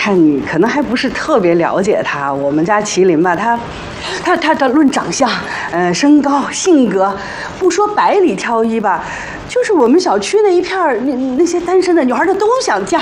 看你可能还不是特别了解他。我们家麒麟吧，他论长相，身高、性格，不说百里挑一吧，就是我们小区那一片儿那些单身的女孩，她都想嫁